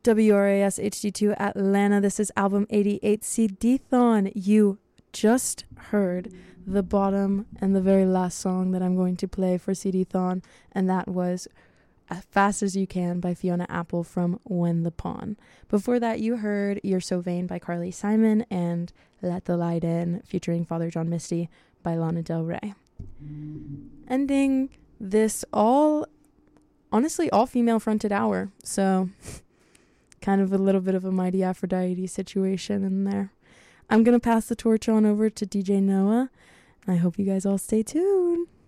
WRAS HD2 Atlanta. This is album 88 CD-thon. You just heard the bottom and the very last song that I'm going to play for CD-thon, and that was As Fast As You Can by Fiona Apple from When the Pawn. Before that, you heard You're So Vain by Carly Simon and Let the Light In featuring Father John Misty by Lana Del Rey. Ending this honestly all female fronted hour, so kind of a little bit of a Mighty Aphrodite situation in there. I'm gonna pass the torch on over to DJ Noah. I hope you guys all stay tuned.